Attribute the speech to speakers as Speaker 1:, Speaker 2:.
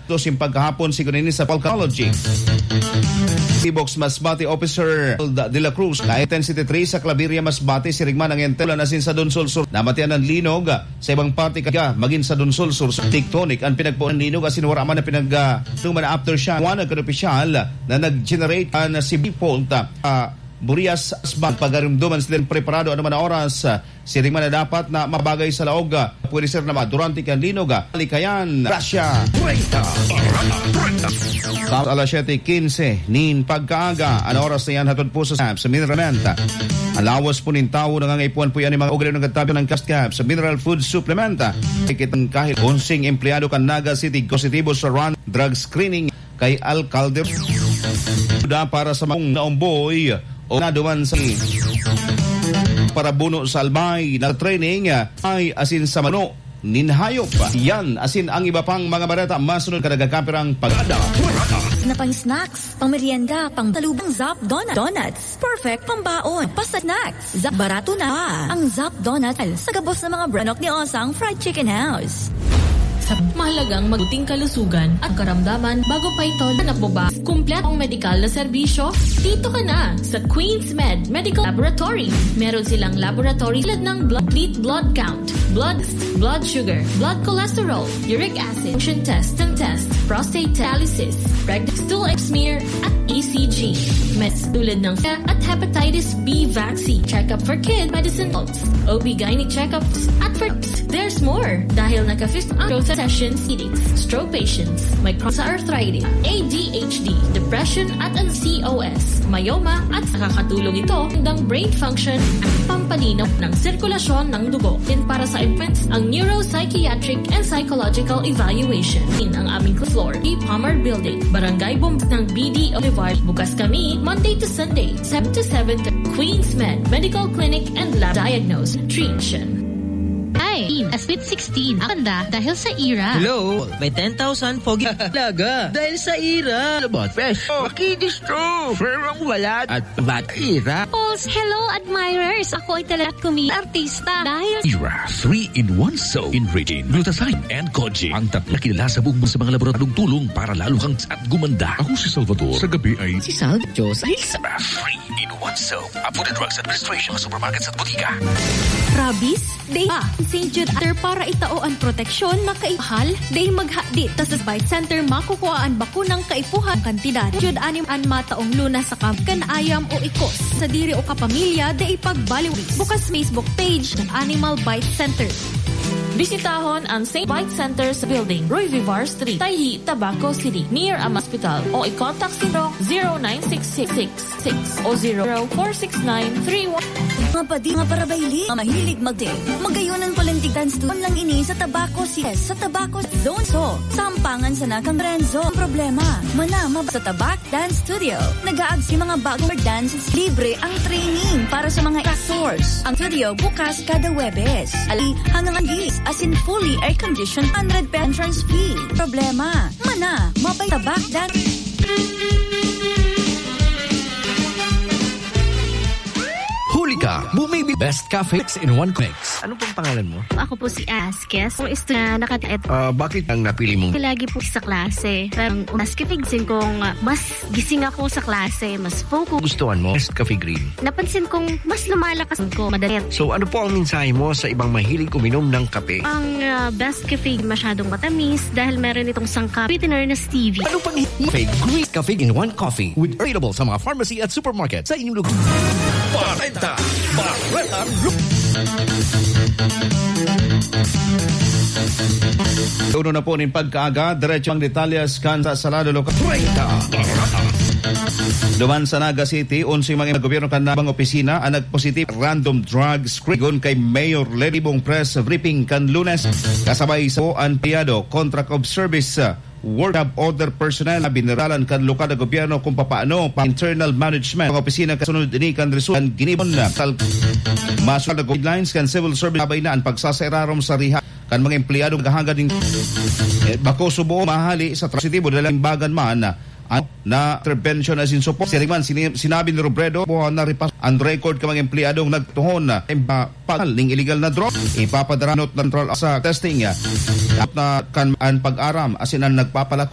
Speaker 1: Ito si pagkahapon si Gunini sa Volcanology. Tibox Masbate Officer de la Cruz, kahit 10-3 sa Claveria Masbate, si Rigman ang entela nasin sa Donsol Sur. Namatian ng linog sa ibang parte kaya maging sa Donsol Sur. Tiktonic ang pinagpuan ng linog asin wala man na pinag aftershock. One ang opisyal na nag-generate na si B-Fault Burias Asbang pagarimduman sila preparado ano man na oras si Rigman na dapat na mabagay sa laog pwede sir naman durante kan linog likayan Russia alas 7:15 nin pagkaaga ano oras na yan hatod po sa Mineralment alawas po nin tao nangangaipuan po yan yung mga ugali ng katabi ng Castcap sa Mineral Food Supplement ikitang kahit 11 empleyado kan Naga City positibo sa run drug screening kay Alcalde para sa mga naumboy o naduman sa para buno sa albay na training ay asin sa mano ninhayop yan asin ang iba pang mga barata masunod kadagagapirang pagada
Speaker 2: na pang snacks, pang merienda, pang talubang Zap Donuts. Perfect pang baon, pasta snacks. Zap barato na ang Zap Donuts sa gabos ng mga branok ni Osang Fried Chicken House.
Speaker 3: Sa mahalagang mabuting kalusugan at karamdaman bago pa ito hanap mo ba kumpletong medikal na serbisyo? Dito ka na sa Queen's Med Medical Laboratory. Meron silang laboratory tulad ng complete blood count, blood sugar, blood cholesterol, uric acid, function test and test, prostate dialysis, pregnant stool smear at ECG. Meds tulad ng at hepatitis B vaccine, check-up for kid, medicine adults, OB-GYN check-ups at for there's more dahil naka-5th ang session seedings, stroke patients, may arthritis, ADHD, depression at ang COS, myoma at nakakatulong ito hanggang brain function at pampalinaw ng sirkulasyon ng dugo. Din para sa infants, ang neuropsychiatric and psychological evaluation. In ang aming floor, D. Palmer Building, Barangay Bombs ng BD Olivar. Bukas kami, Monday to Sunday, 7 to 7, Queen's Med, Medical Clinic and Lab Diagnose, Nutrition.
Speaker 4: Hi, Sweet 16. Akanda dahil sa IRA.
Speaker 5: Hello, may 10,000 foggy laga dahil sa IRA. About fresh, makinis to. Ferang walad at bat IRA.
Speaker 4: Pulse, hello admirers. Ako ay talagang artista dahil
Speaker 6: IRA 3-in-1 soap enriching glutathione and koji. Ang tatlo kilala sa buong sa mga laboratoryong tulong para lalo kang at gumanda. Ako si Salvador. Sa gabi ay
Speaker 4: si Sal Diyos ay
Speaker 6: 3-in-1 soap. Food and Drugs Administration sa supermarkets at butika.
Speaker 2: Rabies, day St. Jude Ater para itao ang proteksyon na kaipahal, day maghadi tas sa Bite Center makukuhaan bakunang kaipuhan kantidad. Jude anim an mataong luna sa kan ayam o ikos. Sa diri o kapamilya, day pagbaliwis. Bukas Facebook page ng Animal Bite Center.
Speaker 3: Bisitahon ang St. Bite Center sa building, Roy Vivar Street, Tayhi, Tabaco City, near ang hospital. O i-contact si 096666 o 0046931.
Speaker 2: Mga padi, mga parabayli, mga mahilig magde. Magayunan palantig dance doon lang ini sa Tabaco City. Sa Tabaco Zone So. Sampangan sa nakang Renzo. Ang problema, manama sa Tabac Dance Studio. Nag-aag si mga bagong dances. Libre ang training para sa mga actors. Ang studio bukas kada Webes. Ali hanggang Andis. As in fully air-conditioned 100 entrance fee. Problema, mana, mabay Tabac Dance.
Speaker 6: Huli ka, bumibili Best Cafe in one mix.
Speaker 5: Ano pong pangalan mo?
Speaker 4: ako po si Askes. Kung ito na nakatiit.
Speaker 6: Bakit ang napili mong?
Speaker 4: Lagi po sa klase. Pero mas kipigsin kong mas gising ako sa klase, mas focus.
Speaker 6: Gustuhan mo Best Cafe Green?
Speaker 4: Napansin kong mas lumalakas ko madalit.
Speaker 6: So ano po ang mensahe mo sa ibang mahilig uminom ng kape?
Speaker 4: Ang Best Cafe masyadong matamis dahil meron itong sangkap sweetener na stevia.
Speaker 6: Ano pang Green Cafe in one coffee with available sa mga pharmacy at supermarket sa inyong lugar. Barenta
Speaker 1: Uno na po nin pagkaaga, diretso ang detalyas kan sa Salado Local. Duman sa Naga City, 11 mga gobyerno kanabang opisina ang nagpositive random drug screen kay Mayor Leribong press briefing kan Lunes. Kasabay sa ang piyado contract of service work order personnel na bineralan kan lokal na gobyerno kung papaano pa internal management ng opisina kasunod ni kan resultan ginibon na masunod na guidelines kan civil service sabay na ang pagsasairarom sa riha kan mga empleyado gahangad ng bako subo mahali sa transitibo dalang bagan man na intervention as in support. Sinabi ni Robredo na ripas ang record ka mga empleyadong nagtuhon na pagal ng illegal na drug ipapadaranot ng control sa testing at na kan ang pag-aram as in ang nagpapalako